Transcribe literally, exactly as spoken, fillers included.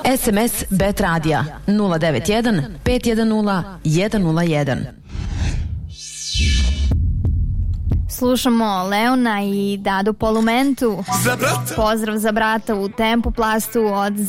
S M S Bet Radija nula devet jedan pet jedan nula jedan nula jedan. Slušamo Leona i Dadu Polumentu. Za brata. Pozdrav za brata u Tempoplastu od